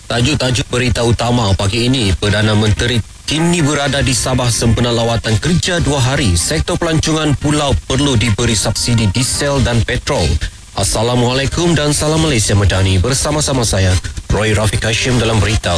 Tajuk-tajuk berita utama pagi ini, Perdana Menteri kini berada di Sabah sempena lawatan kerja 2 hari. Sektor pelancongan pulau perlu diberi subsidi diesel dan petrol. Assalamualaikum dan salam Malaysia Madani. Bersama-sama saya, Roy Rafiq Hashim dalam berita